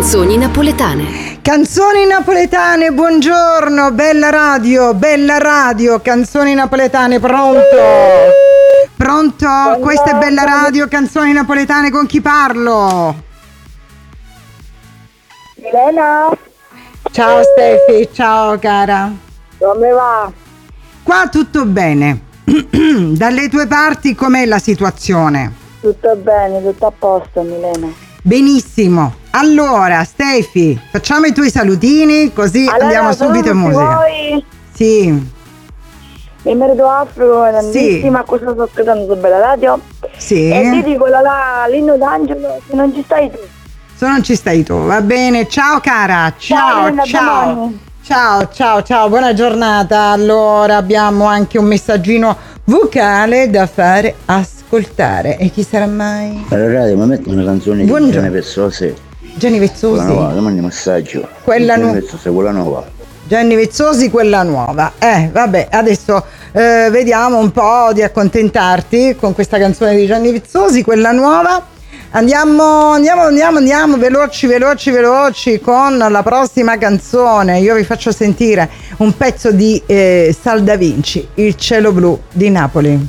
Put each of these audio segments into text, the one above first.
Canzoni napoletane. Canzoni napoletane, buongiorno, bella radio, canzoni napoletane, pronto? Pronto? Buongiorno. Questa è bella radio, canzoni napoletane, con chi parlo? Milena, Ciao Stefi, ciao cara. come va? Qua tutto bene. Dalle tue parti com'è la situazione? Tutto bene, tutto a posto, Milena. Benissimo. Allora, Stefi, facciamo i tuoi salutini così andiamo subito in musica. Voi, Sì, il merito Africo, grandissima, cosa sto ascoltando su Bella Radio. sì. E ti dico l'inno d'Angelo, se non ci stai tu. Se non ci stai tu, va bene. Ciao cara, ciao, Elena, ciao. domani. Ciao, buona giornata. Allora abbiamo anche un messaggino vocale da fare ascoltare. E chi sarà mai? Allora radio, mi metti una canzone Buongiorno. di Gianni Vezzosi, Gianni quella nuova, Vezzosi. domani messaggio. Quella Gianni nu- Vezzosi, quella nuova. Gianni Vezzosi, quella nuova. Vabbè, adesso vediamo un po' di accontentarti con questa canzone di Gianni Vezzosi, quella nuova. Andiamo veloci con la prossima canzone. Io vi faccio sentire un pezzo di Sal Da Vinci, Il cielo blu di Napoli.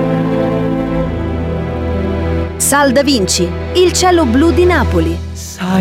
Sal Da Vinci, Il cielo blu di Napoli.